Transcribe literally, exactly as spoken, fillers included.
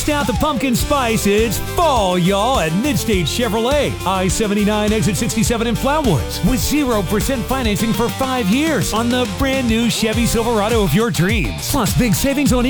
Bust out the pumpkin spice. It's fall, y'all, at Midstate Chevrolet. I seventy-nine, exit sixty-seven in Flatwoods. With zero percent financing for five years on the brand new Chevy Silverado of your dreams. Plus, big savings on